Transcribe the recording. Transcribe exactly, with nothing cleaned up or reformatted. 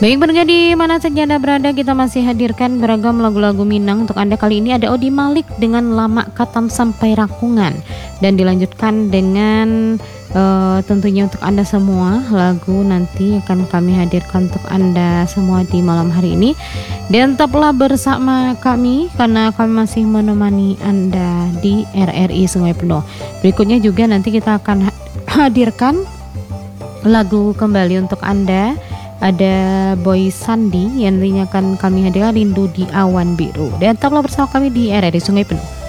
Baik pendengar di mana saja Anda berada, kita masih hadirkan beragam lagu-lagu Minang untuk Anda. Kali ini ada Odi Malik dengan Lama Katam Sampai Rakungan, dan dilanjutkan dengan uh, tentunya untuk Anda semua lagu nanti akan kami hadirkan untuk Anda semua di malam hari ini. Dan tetaplah bersama kami karena kami masih menemani Anda di R R I Sungai Penuh. Berikutnya juga nanti kita akan hadirkan lagu kembali untuk Anda. Ada Boy Sandi yang nantinya akan kami hadirkan, Rindu di Awan Biru. Dan tetaplah bersama kami di R R I Sungai Penuh.